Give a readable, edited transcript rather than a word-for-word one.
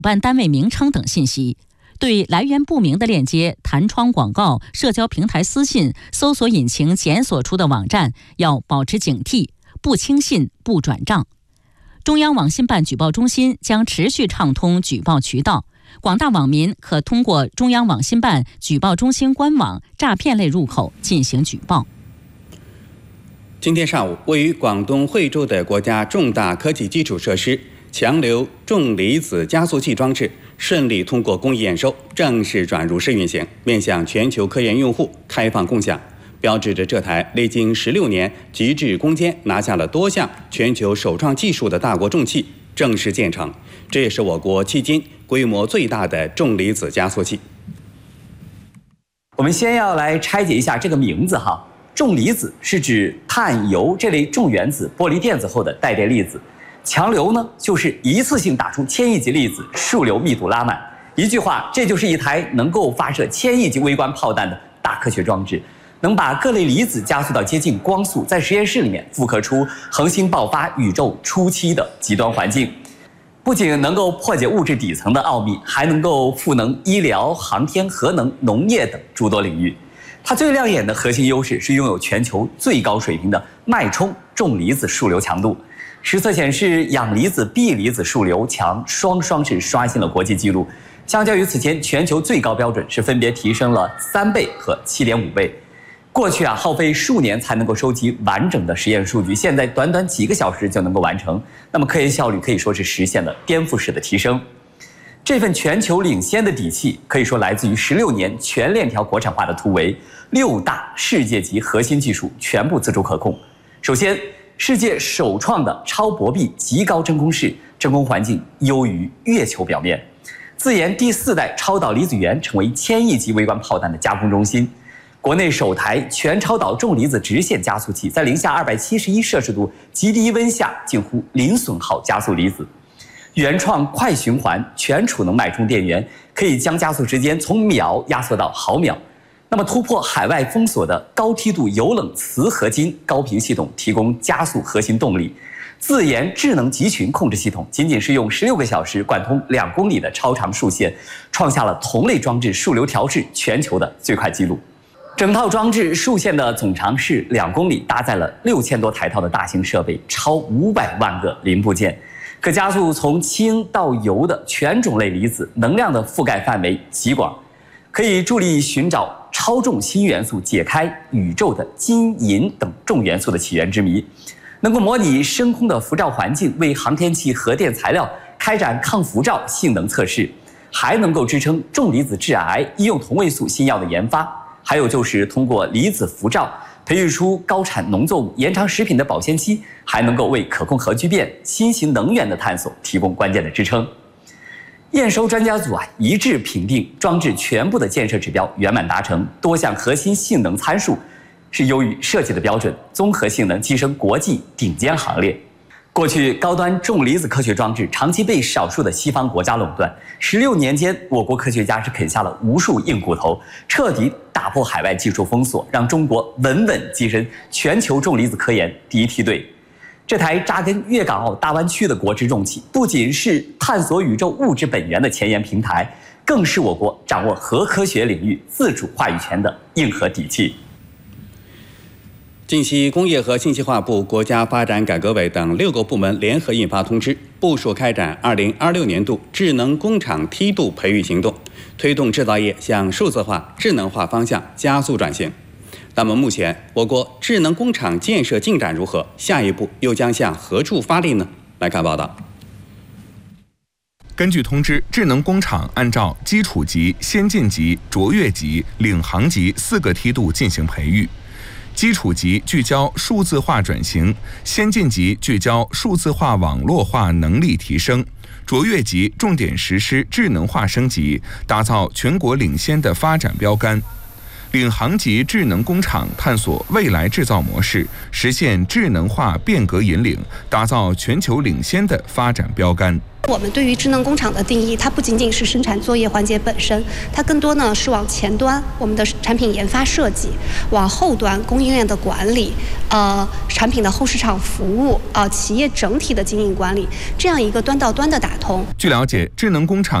办单位名称等信息。对来源不明的链接、弹窗广告、社交平台私信、搜索引擎检索出的网站要保持警惕，不轻信、不转账。中央网信办举报中心将持续畅通举报渠道，广大网民可通过中央网信办举报中心官网诈骗类入口进行举报。 今天上午，位于广东惠州的国家重大科技基础设施强流重离子加速器装置顺利通过工艺验收，正式转入试运行，面向全球科研用户开放共享，标志着这台历经16年极致攻坚，拿下了多项全球首创技术的大国重器正式建成。这也是我国迄今规模最大的重离子加速器。 我们先要来拆解一下这个名字哈。重离子是指碳、铀这类重原子剥离电子后的带电粒子，强流呢就是一次性打出1000亿级粒子，数流密度拉满。一句话，这就是一台能够发射1000亿级微观炮弹的大科学装置，能把各类离子加速到接近光速，在实验室里面复刻出恒星爆发宇宙初期的极端环境。不仅能够破解物质底层的奥秘，还能够赋能医疗、航天、核能、农业等诸多领域。它最亮眼的核心优势是拥有全球最高水平的脉冲重离子数流强度。实测显示，氧离子、铋离子数流强双是刷新了国际纪录。相较于此前全球最高标准是分别提升了3倍和7.5倍。过去耗费数年才能够收集完整的实验数据，现在短短几个小时就能够完成。那么科研效率可以说是实现了颠覆式的提升。这份全球领先的底气，可以说来自于16年全链条国产化的突围，6大世界级核心技术全部自主可控。首先，世界首创的超薄壁极高真空室，真空环境优于月球表面。自研第4代超导离子源成为1000亿级微观炮弹的加工中心。国内首台全超导重离子直线加速器，在零下271摄氏度极低温下近乎零损耗加速离子。原创快循环全储能脉冲电源，可以将加速时间从秒压缩到毫秒。那么突破海外封锁的高梯度油冷磁合金高频系统，提供加速核心动力。自研智能集群控制系统，仅仅是用16个小时贯通2公里的超长数线，创下了同类装置数流调试全球的最快纪录。整套装置数线的总长是2公里，搭载了6000多台套的大型设备，超500万个零部件。可加速从氢到铀的全种类离子，能量的覆盖范围极广，可以助力寻找超重新元素，解开宇宙的金、银等重元素的起源之谜，能够模拟深空的辐照环境，为航天器核电材料开展抗辐照性能测试，还能够支撑重离子致癌、医用同位素新药的研发。还有就是通过离子辐照培育出高产农作物，延长食品的保鲜期，还能够为可控核聚变、新型能源的探索提供关键的支撑。验收专家组一致评定，装置全部的建设指标圆满达成，多项核心性能参数是优于设计的标准，综合性能跻身国际顶尖行列。过去，高端重离子科学装置长期被少数的西方国家垄断。16年间，我国科学家是啃下了无数硬骨头，彻底打破海外技术封锁，让中国稳稳跻身全球重离子科研第一梯队。这台扎根粤港澳大湾区的国之重器，不仅是探索宇宙物质本源的前沿平台，更是我国掌握核科学领域自主话语权的硬核底气。 近期，工业和信息化部、国家发展改革委等6个部门联合印发通知，部署开展2026年度智能工厂梯度培育行动，推动制造业向数字化、智能化方向加速转型。那么，目前我国智能工厂建设进展如何？下一步又将向何处发力呢？来看报道。 根据通知，智能工厂按照基础级、先进级、卓越级、领航级4个梯度进行培育。基础级聚焦数字化转型，先进级聚焦数字化网络化能力提升，卓越级重点实施智能化升级，打造全国领先的发展标杆。 领航级智能工厂探索未来制造模式，实现智能化变革引领，打造全球领先的发展标杆。 我们对于智能工厂的定义，它不仅仅是生产作业环节本身，它更多呢是往前端我们的产品研发设计，往后端供应链的管理，产品的后市场服务，企业整体的经营管理，这样一个端到端的打通。 据了解，智能工厂